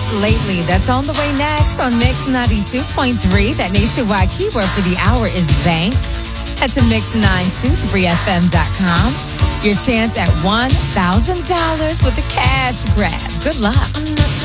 Lately. That's on the way next on Mix 92.3. That nationwide keyword for the hour is bank. Head to mix923fm.com. Your chance at $1,000 with a cash grab. Good luck.